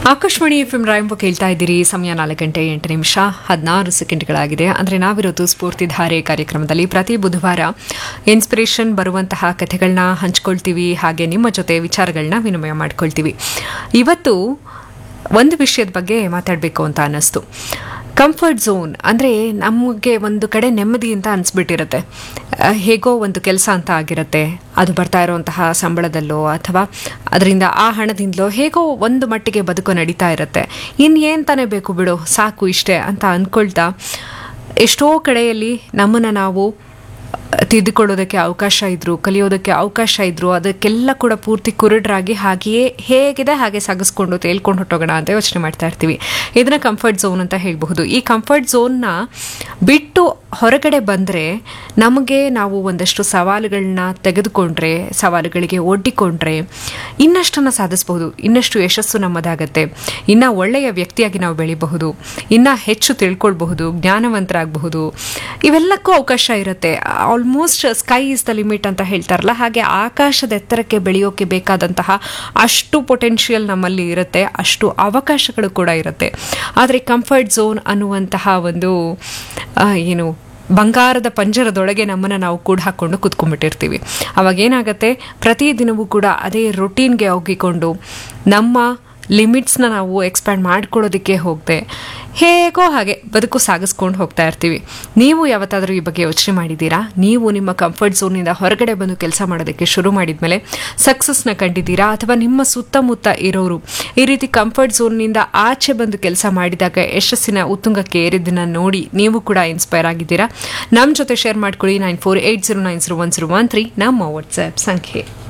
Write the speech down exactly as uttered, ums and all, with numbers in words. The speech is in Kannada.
ಆಕಾಶವಾಣಿ ಎಫ್ ಎಂ ರಾಯಂಬ ಕೇಳ್ತಾ ಇದ್ದೀರಿ. ಸಮಯ ನಾಲ್ಕು ಗಂಟೆ ಎಂಟು ನಿಮಿಷ ಹದಿನಾರು ಸೆಕೆಂಡ್ಗಳಾಗಿದೆ. ಅಂದರೆ ನಾವಿರೋದು ಸ್ಫೂರ್ತಿಧಾರೆ ಕಾರ್ಯಕ್ರಮದಲ್ಲಿ ಪ್ರತಿ ಬುಧವಾರ ಇನ್ಸ್ಪಿರೇಷನ್ ಬರುವಂತಹ ಕಥೆಗಳನ್ನ ಹಂಚ್ಕೊಳ್ತೀವಿ, ಹಾಗೆ ನಿಮ್ಮ ಜೊತೆ ವಿಚಾರಗಳನ್ನ ವಿನಿಮಯ ಮಾಡ್ಕೊಳ್ತೀವಿ. ಇವತ್ತು ಒಂದು ವಿಷಯದ ಬಗ್ಗೆ ಮಾತಾಡಬೇಕು ಅಂತ ಅನ್ನಿಸ್ತು. ಕಂಫರ್ಟ್ ಝೋನ್ ಅಂದರೆ ನಮಗೆ ಒಂದು ಕಡೆ ನೆಮ್ಮದಿ ಅಂತ ಅನಿಸ್ಬಿಟ್ಟಿರುತ್ತೆ. ಹೇಗೋ ಒಂದು ಕೆಲಸ ಅಂತ ಆಗಿರುತ್ತೆ, ಅದು ಬರ್ತಾ ಇರೋವಂತಹ ಸಂಬಳದಲ್ಲೋ ಅಥವಾ ಅದರಿಂದ ಆ ಹಣದಿಂದಲೋ ಹೇಗೋ ಒಂದು ಮಟ್ಟಿಗೆ ಬದುಕು ನಡೀತಾ ಇರುತ್ತೆ. ಇನ್ನೇನು ತಾನೇ ಬೇಕು ಬಿಡು, ಸಾಕು ಇಷ್ಟೇ ಅಂತ ಅಂದ್ಕೊಳ್ತಾ ಎಷ್ಟೋ ಕಡೆಯಲ್ಲಿ ನಮ್ಮನ್ನು ನಾವು ತಿದ್ದುಕೊಳ್ಳೋದಕ್ಕೆ ಅವಕಾಶ ಇದ್ರು, ಕಲಿಯೋದಕ್ಕೆ ಅವಕಾಶ ಇದ್ರು, ಅದಕ್ಕೆಲ್ಲ ಕೂಡ ಪೂರ್ತಿ ಕುರುಡ್ರಾಗಿ ಹಾಗೆಯೇ ಹೇಗಿದೆ ಹಾಗೆ ಸಾಗಿಸ್ಕೊಂಡು ತೇಲ್ಕೊಂಡು ಹೊಟ್ಟೋಗೋಣ ಅಂತ ಯೋಚನೆ ಮಾಡ್ತಾ ಇರ್ತೀವಿ. ಇದನ್ನ ಕಂಫರ್ಟ್ ಝೋನ್ ಅಂತ ಹೇಳಬಹುದು. ಈ ಕಂಫರ್ಟ್ ಝೋನ್ನ ಬಿಟ್ಟು ಹೊರಗಡೆ ಬಂದರೆ ನಮಗೆ ನಾವು ಒಂದಷ್ಟು ಸವಾಲುಗಳನ್ನ ತೆಗೆದುಕೊಂಡ್ರೆ, ಸವಾಲುಗಳಿಗೆ ಒಡ್ಡಿಕೊಂಡ್ರೆ ಇನ್ನಷ್ಟನ್ನು ಸಾಧಿಸಬಹುದು, ಇನ್ನಷ್ಟು ಯಶಸ್ಸು ನಮ್ಮದಾಗತ್ತೆ, ಇನ್ನು ಒಳ್ಳೆಯ ವ್ಯಕ್ತಿಯಾಗಿ ನಾವು ಬೆಳಿಬಹುದು, ಇನ್ನು ಹೆಚ್ಚು ತಿಳ್ಕೊಳ್ಬಹುದು, ಜ್ಞಾನವಂತರಾಗಬಹುದು. ಇವೆಲ್ಲಕ್ಕೂ ಅವಕಾಶ ಇರುತ್ತೆ. Almost sky is the limit ಅಂತ ಹೇಳ್ತಾರಲ್ಲ, ಹಾಗೆ ಆಕಾಶದ ಎತ್ತರಕ್ಕೆ ಬೆಳೆಯೋಕೆ ಬೇಕಾದಂತಹ ಅಷ್ಟು ಪೊಟೆನ್ಷಿಯಲ್ ನಮ್ಮಲ್ಲಿ ಇರುತ್ತೆ, ಅಷ್ಟು ಅವಕಾಶಗಳು ಕೂಡ ಇರುತ್ತೆ. ಆದರೆ ಕಂಫರ್ಟ್ ಝೋನ್ ಅನ್ನುವಂತಹ ಒಂದು ಏನು ಬಂಗಾರದ ಪಂಜರದೊಳಗೆ ನಮ್ಮನ್ನು ನಾವು ಕೂಡ ಹಾಕ್ಕೊಂಡು ಕೂತ್ಕೊಂಡ್ಬಿಟ್ಟಿರ್ತೀವಿ. ಅವಾಗ ಏನಾಗುತ್ತೆ, ಪ್ರತಿದಿನವೂ ಕೂಡ ಅದೇ ರೊಟೀನ್ಗೆ ಒಗ್ಗಿಕೊಂಡು ನಮ್ಮ ಲಿಮಿಟ್ಸ್ನ ನಾವು ಎಕ್ಸ್ಪ್ಯಾಂಡ್ ಮಾಡ್ಕೊಳ್ಳೋದಕ್ಕೆ ಹೋಗದೆ ಹೇಗೋ ಹಾಗೆ ಬದುಕು ಸಾಗಿಸ್ಕೊಂಡು ಹೋಗ್ತಾ ಇರ್ತೀವಿ. ನೀವು ಯಾವತ್ತಾದರೂ ಈ ಬಗ್ಗೆ ಯೋಚನೆ ಮಾಡಿದ್ದೀರಾ? ನೀವು ನಿಮ್ಮ ಕಂಫರ್ಟ್ ಝೋನಿಂದ ಹೊರಗಡೆ ಬಂದು ಕೆಲಸ ಮಾಡೋದಕ್ಕೆ ಶುರು ಮಾಡಿದ ಮೇಲೆ ಸಕ್ಸಸ್ನ ಕಂಡಿದ್ದೀರಾ? ಅಥವಾ ನಿಮ್ಮ ಸುತ್ತಮುತ್ತ ಇರೋರು ಈ ರೀತಿ ಕಂಫರ್ಟ್ ಝೋನ್ನಿಂದ ಆಚೆ ಬಂದು ಕೆಲಸ ಮಾಡಿದಾಗ ಯಶಸ್ಸಿನ ಉತ್ತುಂಗಕ್ಕೆ ಏರಿದ್ದನ್ನು ನೋಡಿ ನೀವು ಕೂಡ ಇನ್ಸ್ಪೈರ್ ಆಗಿದ್ದೀರಾ? ನಮ್ಮ ಜೊತೆ ಶೇರ್ ಮಾಡ್ಕೊಳ್ಳಿ. Nine four eight zero nine zero one zero one three ನಮ್ಮ ವಾಟ್ಸ್ಆ್ಯಪ್ ಸಂಖ್ಯೆ.